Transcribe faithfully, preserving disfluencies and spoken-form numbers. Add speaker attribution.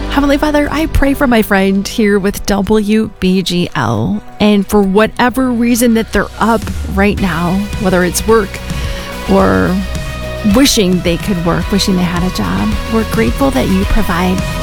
Speaker 1: Heavenly Father, I pray for my friend here with W B G L, and for whatever reason that they're up right now, whether it's work or wishing they could work, wishing they had a job, we're grateful that you provide